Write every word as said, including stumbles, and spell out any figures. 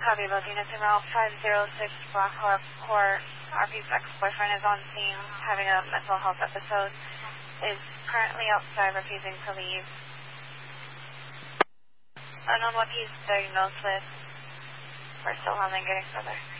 Copy, Latina Route five zero six Black Hawk Court. R P's ex-boyfriend is on scene having a mental health episode. Is currently outside refusing to leave. Unknown what he's diagnosed with. We're still handling getting further.